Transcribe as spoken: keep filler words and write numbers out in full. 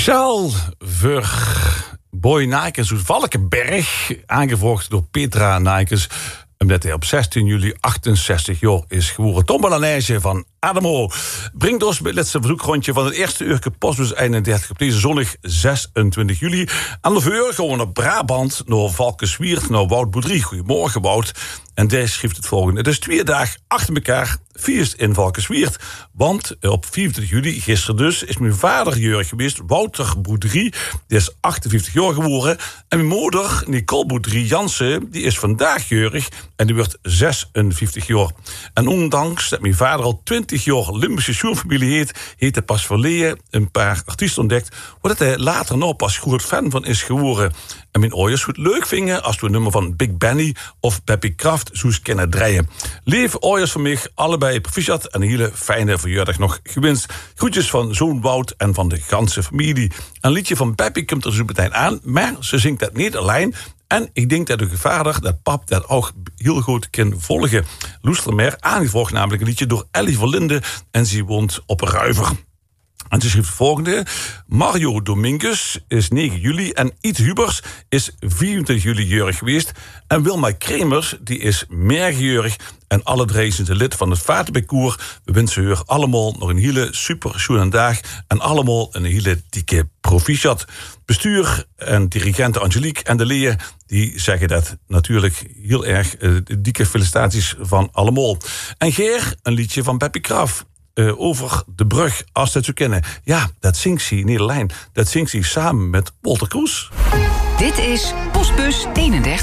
Speciaal voor Boy Nijkens uit Valkenberg, aangevolgd door Petra Nijkens, omdat hij op zestien juli achtenzestig jaar is geworden. Tom Balanese van Ademo brengt ons bij het laatste verzoekrondje van het eerste uurke Postbus eenendertig op deze zondag zesentwintig juli. Aan de veur gewoon naar Brabant, naar Valkensweert, naar Wout Boudry. Goedemorgen, Wout. En deze schrijft het volgende. Het is twee dagen achter elkaar feest in Valkensweert. Want op vierentwintig juli, gisteren dus, is mijn vader jarig geweest, Wouter Boudry. Die is achtenvijftig jaar geworden. En mijn moeder, Nicole Boudry Jansen, die is vandaag jarig. En die wordt zesenvijftig jaar. En ondanks dat mijn vader al twintig jaar Limburgse schoenfamilie heet, heeft hij pas verleden een paar artiesten ontdekt, waar hij later nog pas goed fan van is geworden. En mijn ouders het leuk vinden als we een nummer van Big Benny of Peppy Kraft zoals kennen draaien. Lieve ouders van mij, allebei proficiat en een hele fijne verjaardag nog gewenst. Groetjes van zoon Wout en van de ganse familie. Een liedje van Peppy komt er zo meteen aan, maar ze zingt dat niet alleen. En ik denk dat de vader, dat pap, dat ook heel goed kan volgen. Loeslermeer aangevolgd namelijk een liedje door Ellie Verlinde en ze woont op Ruiver. En ze schrijft het volgende. Mario Domingus is negen juli en Iet Hubers is vierentwintig juli jarig geweest. En Wilma Kremers, die is meerjarig. En alle drie zijn lid van het Vatenbekoer. We wensen u allemaal nog een hele super schoenen dag. En allemaal een hele dikke proficiat. Bestuur en dirigenten Angelique en de leer, die zeggen dat natuurlijk heel erg. Uh, dikke felicitaties van allemaal. En Geer, een liedje van Peppy Kraft. Uh, over de brug, als dat zo kennen. Ja, dat zingt ze in Nederland. Dat zingt ze samen met Walter Kroes. Dit is Postbus eenendertig.